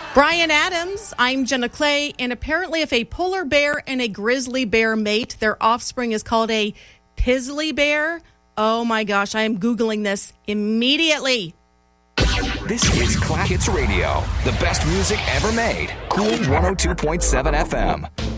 Brian Adams, I'm Jenna Clay, and apparently if a polar bear and a grizzly bear mate, their offspring is called a pizzly bear. Oh my gosh, I am Googling this immediately. This is Classic Hits Radio, the best music ever made. Cool 102.7 FM.